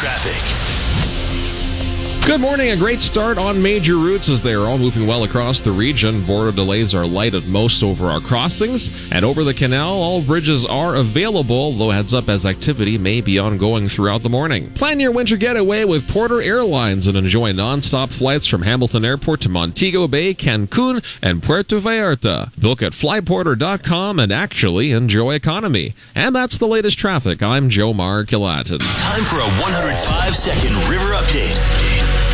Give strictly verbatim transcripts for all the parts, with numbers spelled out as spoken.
traffic. Good morning. A great start on major routes as they are all moving well across the region. Border delays are light at most over our crossings. And over the canal, all bridges are available, though heads up as activity may be ongoing throughout the morning. Plan your winter getaway with Porter Airlines and enjoy non-stop flights from Hamilton Airport to Montego Bay, Cancun, and Puerto Vallarta. Book at fly porter dot com and actually enjoy economy. And that's the latest traffic. I'm Joe Markilatin. Time for a one hundred five second River Update.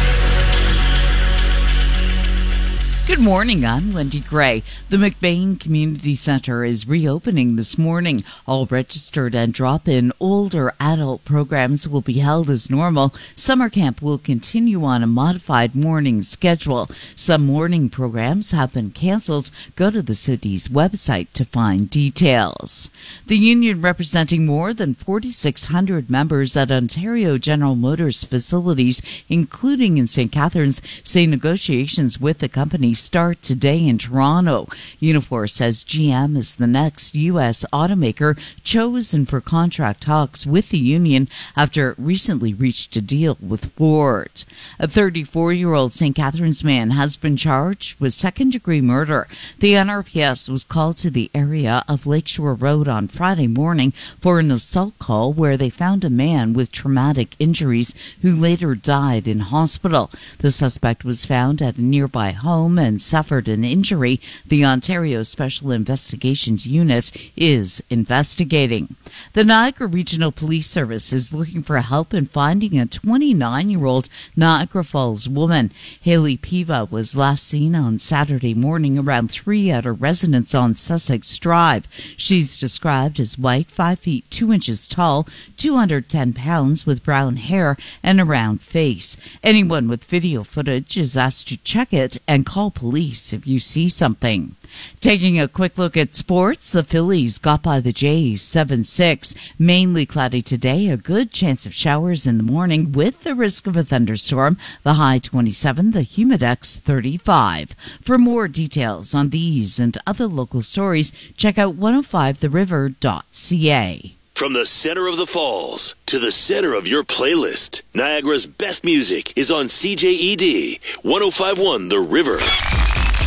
Good morning, I'm Wendy Gray. The McBain Community Center is reopening this morning. All registered and drop-in older adult programs will be held as normal. Summer camp will continue on a modified morning schedule. Some morning programs have been canceled. Go to the city's website to find details. The union representing more than forty-six hundred members at Ontario General Motors facilities, including in Saint Catharines, say negotiations with the company start today in Toronto. Unifor says G M is the next U S automaker chosen for contract talks with the union after it recently reached a deal with Ford. A thirty-four-year-old Saint Catharines man has been charged with second-degree murder. The N R P S was called to the area of Lakeshore Road on Friday morning for an assault call where they found a man with traumatic injuries who later died in hospital. The suspect was found at a nearby home and suffered an injury. The Ontario Special Investigations Unit is investigating. The Niagara Regional Police Service is looking for help in finding a twenty-nine-year-old Niagara Falls woman. Haley Piva was last seen on Saturday morning around three at her residence on Sussex Drive. She's described as white, five feet two inches tall, two hundred ten pounds, with brown hair and a round face. Anyone with video footage is asked to check it and call police if you see something. Taking a quick look at sports, the Phillies got by the Jays seven six. Mainly cloudy today, a good chance of showers in the morning with the risk of a thunderstorm. The high twenty-seven, the humidex thirty-five. For more details on these and other local stories, check out one oh five the river dot c a. From the center of the Falls to the center of your playlist, Niagara's best music is on C J E D one oh five point one The River.